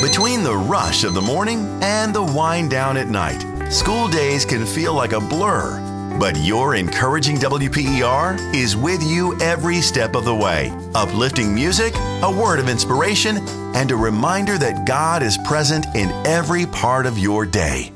Between the rush of the morning and the wind down at night, school days can feel like a blur. But your encouraging WPER is with you every step of the way. Uplifting music, a word of inspiration, and a reminder that God is present in every part of your day.